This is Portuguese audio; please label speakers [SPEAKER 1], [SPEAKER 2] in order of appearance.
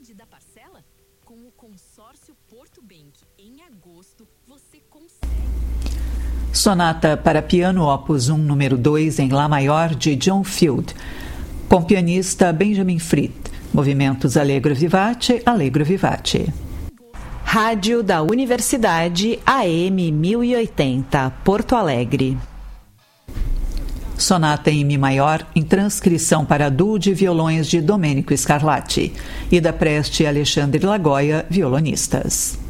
[SPEAKER 1] metade da parcela? Com o consórcio Porto Bank, em agosto, você consegue.
[SPEAKER 2] Sonata para piano Opus 1, número 2, em Lá maior, de John Field, com pianista Benjamin Fried. Movimentos Allegro Vivace, Allegro Vivace.
[SPEAKER 3] Rádio da Universidade AM 1080, Porto Alegre.
[SPEAKER 2] Sonata em Mi maior, em transcrição para duo de violões de Domenico Scarlatti. Ida Preste e Alexandre Lagoia, violonistas.